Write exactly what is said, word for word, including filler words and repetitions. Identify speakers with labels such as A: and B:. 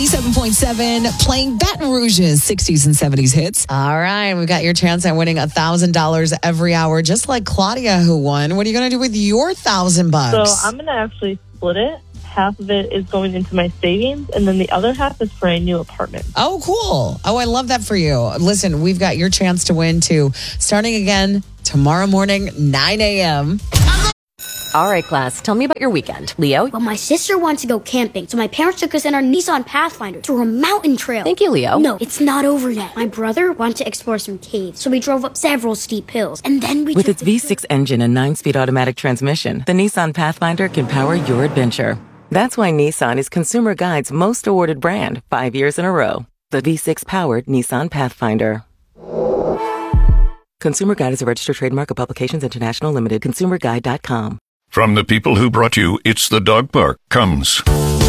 A: seven point seven, playing Baton Rouge's sixties and seventies hits. All right, we've got your chance at winning one thousand dollars every hour, just like Claudia, who won. What are you going to do with your one thousand bucks?
B: So I'm going to actually split it. Half of it is going into my savings, and then the other half is for a new apartment.
A: Oh, cool. Oh, I love that for you. Listen, we've got your chance to win, too. Starting again tomorrow morning, nine a.m.
C: All right, class, tell me about your weekend. Leo?
D: Well, my sister wanted to go camping, so my parents took us in our Nissan Pathfinder to a mountain trail.
C: Thank you, Leo.
D: No, it's not over yet. My brother wanted to explore some caves, so we drove up several steep hills, and then we
E: With
D: took
E: its V six engine and nine-speed automatic transmission, the Nissan Pathfinder can power your adventure. That's why Nissan is Consumer Guide's most awarded brand five years in a row. The V six-powered Nissan Pathfinder. Consumer Guide is a registered trademark of Publications International Limited. consumer guide dot com.
F: From the people who brought you It's the Dog Park comes